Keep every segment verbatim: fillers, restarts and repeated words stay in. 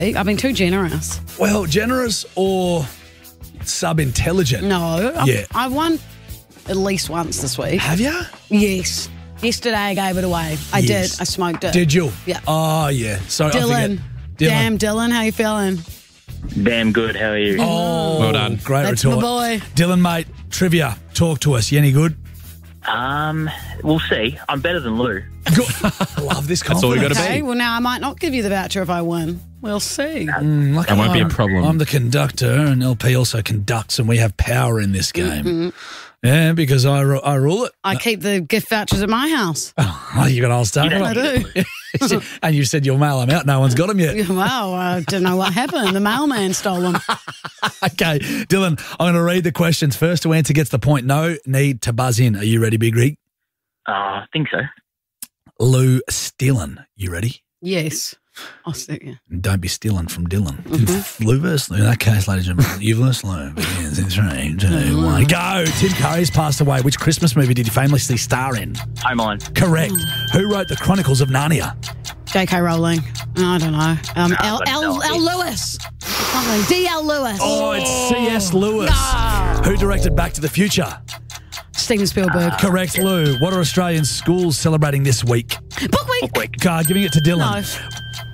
I've been too generous. Well, generous or sub-intelligent? No. I've, Yeah. I won at least once this week. Have you? Yes. Yesterday I gave it away. I Yes. did. I smoked it. Did you? Yeah. Oh, yeah. So I Dylan. forget. Damn, Dylan, how you feeling? Damn good. How are you? Oh, Well done. Great That's retort. my boy. Dylan, mate, trivia. Talk to us. You any good? Um, we'll see. I'm better than Lou. Good. I love this confidence. That's all we got to Okay, be. well, now I might not give you the voucher if I win. We'll see. Mm, like That won't be a I'm- problem. I'm the conductor, and L P also conducts, and we have power in this game. Mm-hmm. Yeah, because I, ru- I rule it. I keep the gift vouchers at my house. Oh, you got old stuff. You I don't do. And you said you'll mail them out. No one's got them yet. Wow, I don't know what happened. The mailman stole them. Okay, Dylan, I'm going to read the questions. First to answer gets the point. No need to buzz in. Are you ready, Big Rig? Uh, I think so. Lou Stillen. You ready? Yes. I'll see you. And don't be stealing from Dylan. Lou versus Lou. In that case, ladies and gentlemen, you've lost Lou. Begins in three, two, one, go. Tim Curry's passed away. Which Christmas movie did he famously star in? Home on. Correct. Who wrote the Chronicles of Narnia? J K Rowling. I don't know. Um, Nah, L, but L, no, L it's- Lewis. Something. D L Lewis. Oh, it's C S. Lewis. No. Who directed Back to the Future? Steven Spielberg. Correct, Lou. What are Australian schools celebrating this week? Book week. Quick. God, giving it to No. Dylan.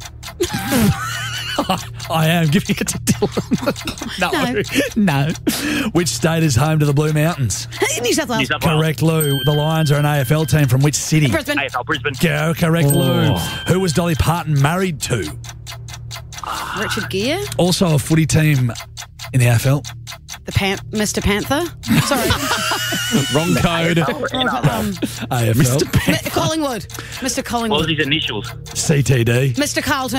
I am giving it to Dylan. no. No. Which state is home to the Blue Mountains? New South New Wales. South Wales. Correct, Lou. The Lions are an A F L team from which city? Brisbane. A F L Brisbane. Go, correct, Oh. Lou. Who was Dolly Parton married to? Richard Gere. Also a footy team in the A F L. The Pan- Mister Panther. Sorry. Wrong code. um, A F L. Mi- Collingwood. Mister What was Collingwood. his initials? C T D. Mister Carlton.